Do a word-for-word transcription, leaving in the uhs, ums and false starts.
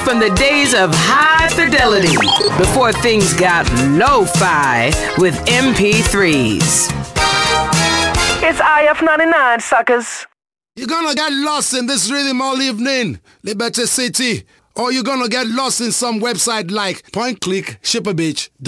from the days of high fidelity before things got lo-fi with M P threes. It's I F ninety-nine, suckers. You're gonna get lost in this rhythm all evening, Liberty City, or you're gonna get lost in some website like point click shipper beach